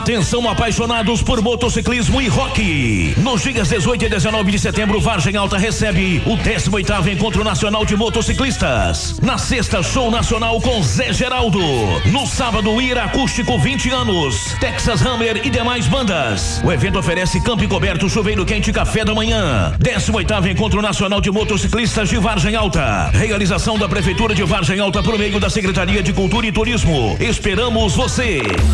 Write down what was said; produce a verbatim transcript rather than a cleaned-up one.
Atenção, apaixonados por motociclismo e rock. Nos dias dezoito e dezenove de setembro, Vargem Alta recebe o décimo oitavo Encontro Nacional de Motociclistas. Na sexta, show nacional com Zé Geraldo. No sábado, Ira Acústico vinte anos, Texas Hammer e demais bandas. O evento oferece campo coberto, chuveiro quente e café da manhã. décimo oitavo Encontro Nacional de Motociclistas de Vargem Alta. Realização da Prefeitura de Vargem Alta por meio da Secretaria de Cultura e Turismo. Esperamos você.